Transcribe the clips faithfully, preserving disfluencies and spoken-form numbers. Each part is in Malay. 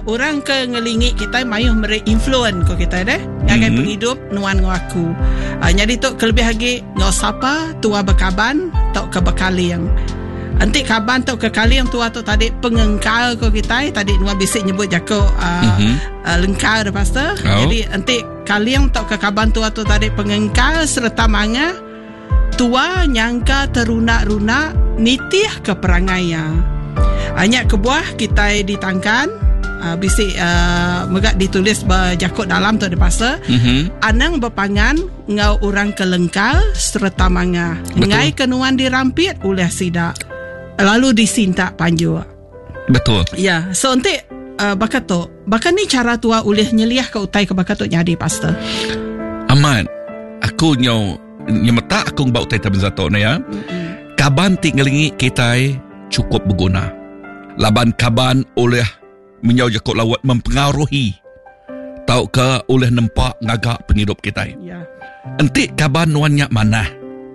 orang ke ngelingit kita mayuh mere influence ko kita deh ngagai mm-hmm. penghidup nuan ngaku uh, jadi tu kelebih lagi ngau sapa tua bekaban tok ke bekaliang anti kaban tok ke kaliang tua tu tadi pengengkal ko kita tadi nuan bisik nyebut jako uh, mm-hmm. uh, lengkal dah pastor oh. Jadi anti kaliang tok ke kaban tua tu tadi pengengkal serta manga tua nyangka terunak-runak nitih ke perangainya banyak kebuah kita ditangkan Uh, bisik uh, megak ditulis berjakut dalam tu ada pasal mm-hmm. anang berpangan ngau orang kelengkal serta manga ngai kenuan dirampit oleh sidak lalu disintak panju. Betul. Ya, so nanti uh, bakat tu bakat ni cara tua oleh nyeliah ke utai ke bakat tu nyadi pastor. Aman. Aku nyau nyemeta aku bau utai taben zato na ya. Mm-hmm. Kaban tinggalingi kita cukup berguna. Laban kaban oleh menyau jakut lawat mempengaruhi tau ke oleh nampak ngagak penghidup kita. Ya. Entik kaban nuannya manah.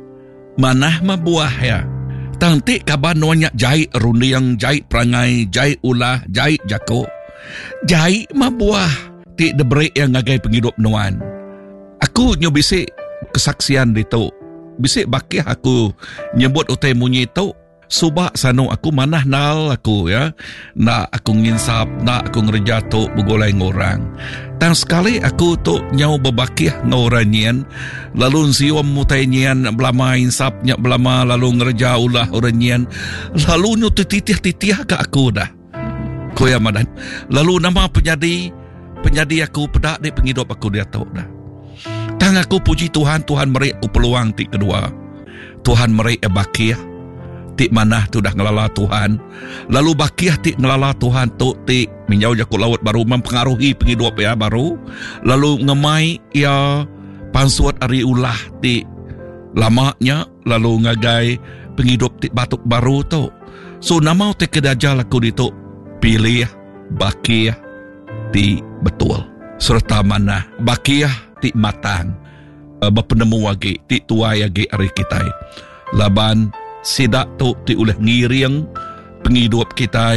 Manah mabuah ya. Tantik kaban nuannya jahit rundiang, jahit perangai, jahit ulah, jahit jakut. Jahit mabuah. Tik debreak yang ngagai penghidup nuan. Aku nyo bisik kesaksian itu. Bisik bakih aku nyebut utai munyi itu. Subak sanu aku manah nal aku ya. Nak aku nginsap, nak aku ngerja tu begolai ngorang. Dan sekali aku tu nyau berbakih ngoranyian. Lalu siwam mutainyian belama insap nyak belama lalu ngerja ulah oranyian. Lalu nyu titih-titih ke aku dah. Koya madan. Lalu nama penyadi penyadi aku pedak di penghidup aku dia tahu dah. Tang aku puji Tuhan, Tuhan meri aku peluang ti kedua. Tuhan meri bakih. Tik manah tu dah ngelala Tuhan. Lalu bakiah tik ngelala Tuhan tu tik minjau jakut laut baru mempengaruhi penghidup ya baru. Lalu ngemai ya pansuat ari ulah tik lamanya lalu ngagai penghidup tik batuk baru tu. So nama tik kedajal aku ditu pilih bakiah tik betul. Serta manah bakiah tik matang. Uh, berpenemu wagi tik tuai agi ari kita. Laban sidak tu ti oleh ngiring penghidup kita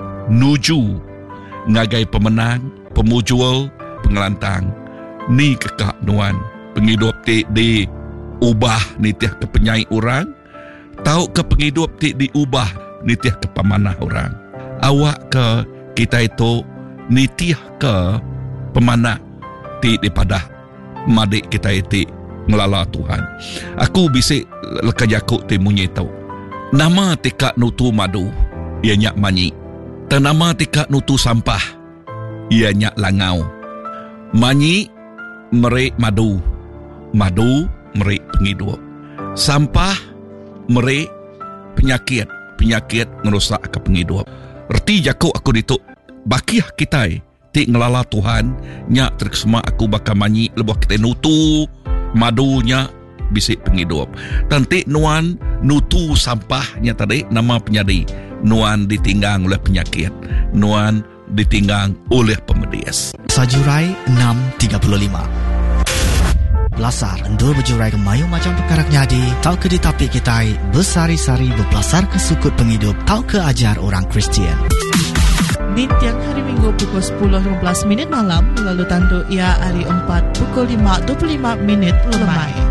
nuju ngagai pemenang, pemujual, pengelantang. Ni kekak nuan penghidup ti di ubah nitiah ke penyai orang, tahu ke penghidup ti diubah nitiah ke pemanah orang. Awak ke kita itu nitiah ke pemanah ti daripada madik kita itu ngelala Tuhan. Aku bisik leka jakuk ti munyi tau. Nama tika nutu madu, ia nyak manyi. Dan nama tika nutu sampah, ia nyak langau. Manyi merik madu, madu merik penghidup. Sampah merik penyakit, penyakit merosak ke penghidup. Erti jakuk aku dituk bakiah kita ti ngelala Tuhan, nyak terkesema aku bakal manyi lebuh kita nutu madunya bisik penghidup. Tantik nuan nutu sampahnya tadi nama penyadi. Nuan ditinggang oleh penyakit. Nuan ditinggang oleh pemedias. Sajurai enam tiga puluh lima. Belasar endur berjurai ke mayu macam perkara nyadi. Tau ke ditapik kita bersari-sari berbelasar ke sukut penghidup. Tau ke ajar orang Kristian. Di tiang hari Minggu pukul sepuluh lima belas minit malam, lalu tandu ia hari empat pukul lima dua puluh lima minit lemai.